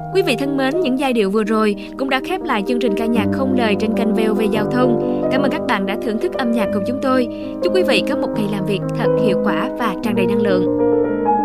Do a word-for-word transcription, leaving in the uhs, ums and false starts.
Quý vị thân mến, những giai điệu vừa rồi cũng đã khép lại chương trình ca nhạc không lời trên kênh vê o vê Giao thông. Cảm ơn các bạn đã thưởng thức âm nhạc cùng chúng tôi. Chúc quý vị có một ngày làm việc thật hiệu quả và tràn đầy năng lượng.